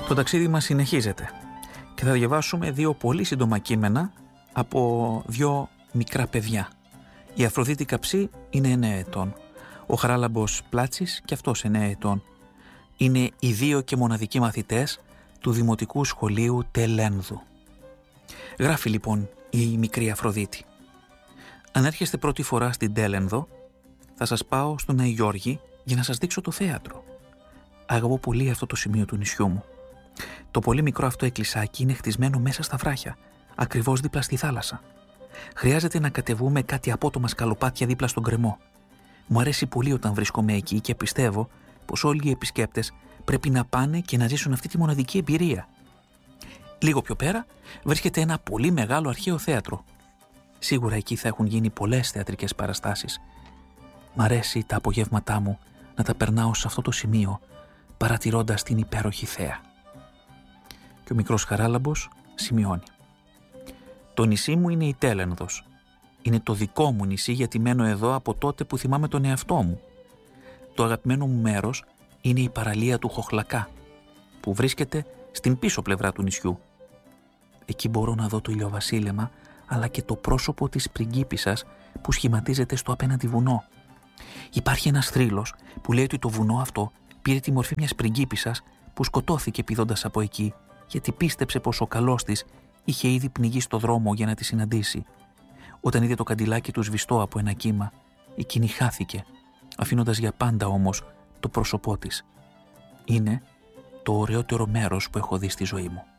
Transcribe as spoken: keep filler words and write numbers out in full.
Το ταξίδι μας συνεχίζεται και θα διαβάσουμε δύο πολύ σύντομα κείμενα από δύο μικρά παιδιά. Η Αφροδίτη Καψή είναι εννέα ετών. Ο Χαράλαμπος Πλάτσης και αυτός εννέα ετών. Είναι οι δύο και μοναδικοί μαθητές του Δημοτικού Σχολείου Τελένδου. Γράφει λοιπόν η μικρή Αφροδίτη. Αν έρχεστε πρώτη φορά στην Τέλενδο, θα σας πάω στον Άη Γιώργη για να σας δείξω το θέατρο. Αγαπώ πολύ αυτό το σημείο του νησιού μου. Το πολύ μικρό αυτό εκκλησάκι είναι χτισμένο μέσα στα βράχια, ακριβώς δίπλα στη θάλασσα. Χρειάζεται να κατεβούμε κάτι απότομα σκαλοπάτια δίπλα στον γκρεμό. Μου αρέσει πολύ όταν βρίσκομαι εκεί και πιστεύω πως όλοι οι επισκέπτες πρέπει να πάνε και να ζήσουν αυτή τη μοναδική εμπειρία. Λίγο πιο πέρα βρίσκεται ένα πολύ μεγάλο αρχαίο θέατρο. Σίγουρα εκεί θα έχουν γίνει πολλές θεατρικές παραστάσεις. Μ' αρέσει τα απογεύματά μου να τα περνάω σε αυτό το σημείο, παρατηρώντας την υπέροχη θέα. Και ο μικρός Χαράλαμπος σημειώνει. Το νησί μου είναι η Τέλενδος. Είναι το δικό μου νησί γιατί μένω εδώ από τότε που θυμάμαι τον εαυτό μου. Το αγαπημένο μου μέρος είναι η παραλία του Χοχλακά, που βρίσκεται στην πίσω πλευρά του νησιού. Εκεί μπορώ να δω το ηλιοβασίλεμα, αλλά και το πρόσωπο της πριγκίπισσας που σχηματίζεται στο απέναντι βουνό. Υπάρχει ένας θρύλος που λέει ότι το βουνό αυτό πήρε τη μορφή μιας πριγκίπισσας που σκοτώθηκε πηδώντας από εκεί, γιατί πίστεψε πως ο καλός της είχε ήδη πνιγεί στο δρόμο για να τη συναντήσει. Όταν είδε το καντιλάκι του σβηστό από ένα κύμα, εκείνη χάθηκε, αφήνοντας για πάντα όμως το πρόσωπό της. Είναι το ωραιότερο μέρος που έχω δει στη ζωή μου.